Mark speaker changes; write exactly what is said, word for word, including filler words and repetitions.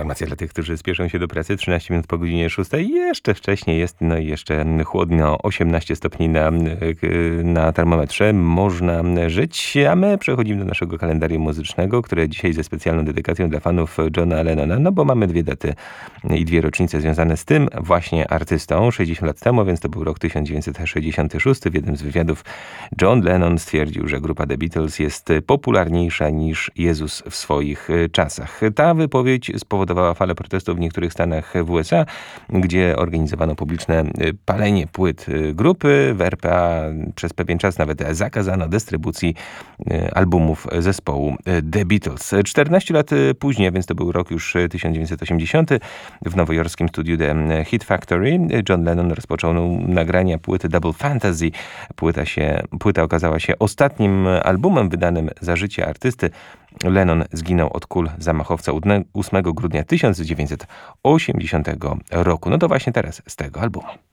Speaker 1: Informacja dla tych, którzy spieszą się do pracy. trzynaście minut po godzinie szóstej. Jeszcze wcześniej jest, no i jeszcze chłodno. osiemnaście stopni na, na termometrze. Można żyć, a my przechodzimy do naszego kalendarium muzycznego, które dzisiaj ze specjalną dedykacją dla fanów Johna Lennona, no bo mamy dwie daty i dwie rocznice związane z tym właśnie artystą. sześćdziesiąt lat temu, więc to był rok tysiąc dziewięćset sześćdziesiąty szósty. W jednym z wywiadów John Lennon stwierdził, że grupa The Beatles jest popularniejsza niż Jezus w swoich czasach. Ta wypowiedź spowodowała falę protestów w niektórych stanach w U S A, gdzie organizowano publiczne palenie płyt grupy. W R P A przez pewien czas nawet zakazano dystrybucji albumów zespołu The Beatles. czternaście lat później, więc to był rok już tysiąc dziewięćset osiemdziesiąty, w nowojorskim studiu The Hit Factory John Lennon rozpoczął nagrania płyty Double Fantasy. Płyta, się, płyta okazała się ostatnim albumem wydanym za życia artysty. Lennon zginął od kul zamachowca ósmego grudnia tysiąc dziewięćset osiemdziesiątego roku. No to właśnie teraz z tego albumu.